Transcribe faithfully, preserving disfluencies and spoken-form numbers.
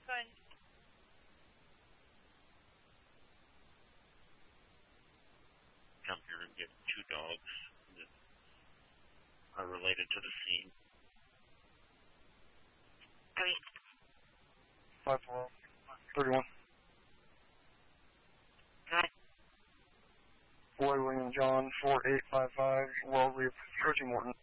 Good. Come here and get two dogs that are related to the scene. Three. five twelve. thirty-one. Good. Boy, William John, four eight five five, Wellesley, approaching Morton.